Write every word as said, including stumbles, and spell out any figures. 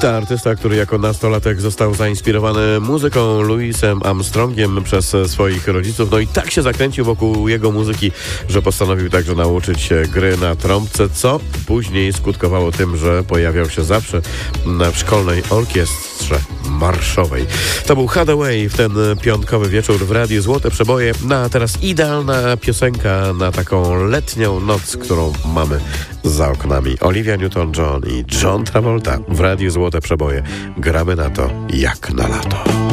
To artysta, który jako nastolatek został zainspirowany muzyką Louisem Armstrongiem przez swoich rodziców. No i tak się zakręcił wokół jego muzyki, że postanowił także nauczyć się gry na trąbce, co później skutkowało tym, że pojawiał się zawsze w szkolnej orkiestrze marszowej. To był Hathaway w ten piątkowy wieczór w Radiu Złote Przeboje. No a teraz idealna piosenka na taką letnią noc, którą mamy za oknami. Olivia Newton-John i John Travolta w Radiu Złote Przeboje. Gramy na to jak na lato.